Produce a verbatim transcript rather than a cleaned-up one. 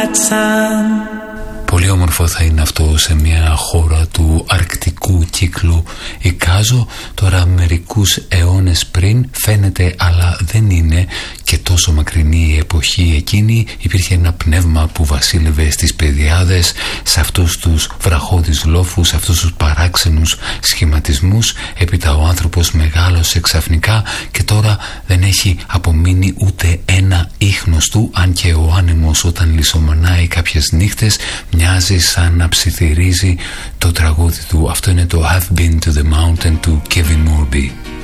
Πολύ όμορφο θα είναι αυτό σε μια χώρα του αρκτικού κύκλου εικάζω. Τώρα μερικούς αιώνες πριν φαίνεται, αλλά δεν είναι και τόσο μακρινή η εποχή εκείνη. Υπήρχε ένα πνεύμα που βασίλευε στις πεδιάδες, σε αυτούς τους βραχώδεις λόφους, σε αυτούς τους παράξενους σχηματισμούς. Έπειτα ο άνθρωπος μεγάλωσε ξαφνικά και τώρα δεν έχει απομείνει ούτε ένα ίχνος του, αν και ο άνεμος όταν λησομονάει κάποιες νύχτες μοιάζει σαν να ψιθυρίζει το τραγούδι του. Αυτό είναι το Have Been to the Mountain του Kevin Morby.